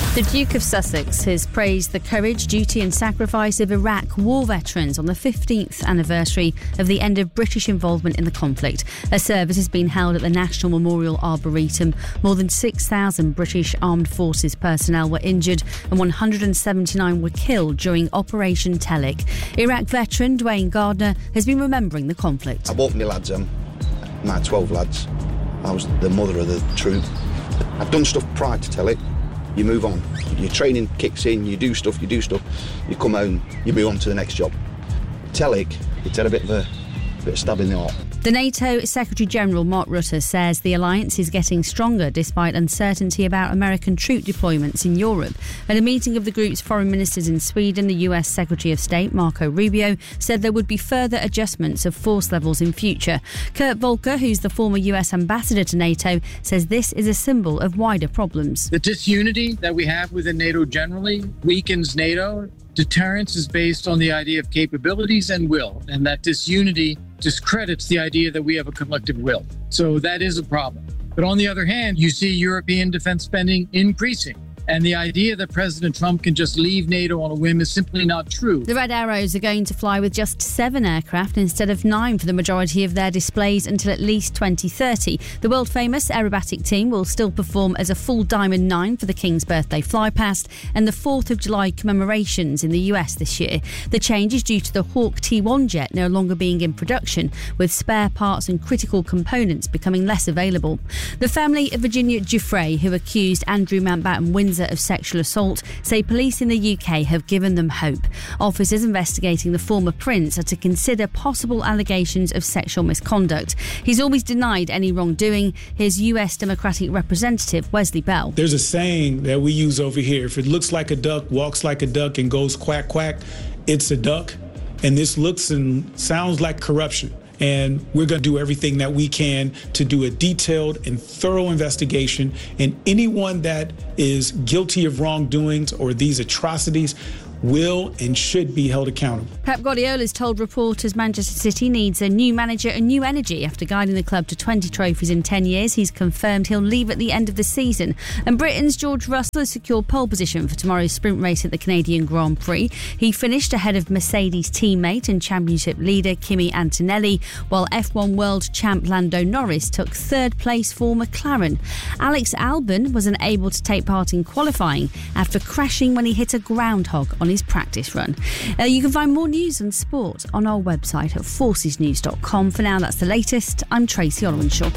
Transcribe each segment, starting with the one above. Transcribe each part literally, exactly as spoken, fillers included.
The Duke of Sussex has praised the courage, duty and sacrifice of Iraq war veterans on the fifteenth anniversary of the end of British involvement in the conflict. A service has been held at the National Memorial Arboretum. More than six thousand British Armed Forces personnel were injured and one hundred seventy-nine were killed during Operation Telic. Iraq veteran Dwayne Gardner has been remembering the conflict. I brought my lads home, my twelve lads. I was the mother of the troop. I'd done stuff prior to Telic. You move on. Your training kicks in, you do stuff, you do stuff, you come home, you move on to the next job. Telic, it's had a bit of a, a bit of stab in the heart. The NATO Secretary-General Mark Rutte says the alliance is getting stronger despite uncertainty about American troop deployments in Europe. At a meeting of the group's foreign ministers in Sweden, the U S Secretary of State Marco Rubio said there would be further adjustments of force levels in future. Kurt Volker, who's the former U S ambassador to NATO, says this is a symbol of wider problems. The disunity that we have within NATO generally weakens NATO. Deterrence is based on the idea of capabilities and will, and that disunity discredits the idea that we have a collective will. So that is a problem. But on the other hand, you see European defense spending increasing. And the idea that President Trump can just leave NATO on a whim is simply not true. The Red Arrows are going to fly with just seven aircraft instead of nine for the majority of their displays until at least twenty thirty. The world-famous aerobatic team will still perform as a full Diamond Nine for the King's birthday flypast and the fourth of July commemorations in the U S this year. The change is due to the Hawk T one jet no longer being in production, with spare parts and critical components becoming less available. The family of Virginia Giuffre, who accused Andrew Mountbatten Windsor of sexual assault, say police in the U K have given them hope. Officers investigating the former prince are to consider possible allegations of sexual misconduct. He's always denied any wrongdoing. Here's U S Democratic Representative Wesley Bell. There's a saying that we use over here: if it looks like a duck, walks like a duck, and goes quack quack, it's a duck. And this looks and sounds like corruption. And we're going to do everything that we can to do a detailed and thorough investigation. And anyone that is guilty of wrongdoings or these atrocities will and should be held accountable. Pep Guardiola's told reporters Manchester City needs a new manager and new energy. After guiding the club to twenty trophies in ten years, he's confirmed he'll leave at the end of the season. And Britain's George Russell has secured pole position for tomorrow's sprint race at the Canadian Grand Prix. He finished ahead of Mercedes teammate and championship leader Kimi Antonelli, while F one world champ Lando Norris took third place for McLaren. Alex Albon was unable to take part in qualifying after crashing when he hit a groundhog on his practice run. Uh, you can find more news and sport on our website at forces news dot com. For now, that's the latest. I'm Tracy Olwenshaw.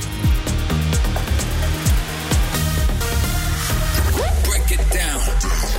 Break it down.